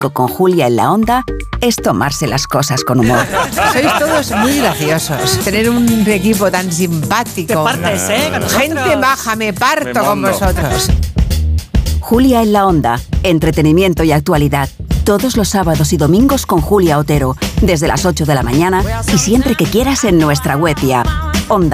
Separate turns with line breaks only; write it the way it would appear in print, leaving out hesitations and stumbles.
con Julia en la Onda es tomarse las cosas con humor.
Sois todos muy graciosos. Tener un equipo tan simpático.
Te partes, con nosotros.
Gente baja, me parto con vosotros.
Julia en la Onda, entretenimiento y actualidad. Todos los sábados y domingos con Julia Otero, desde las 8 de la mañana y siempre que quieras en nuestra web y app. Onda.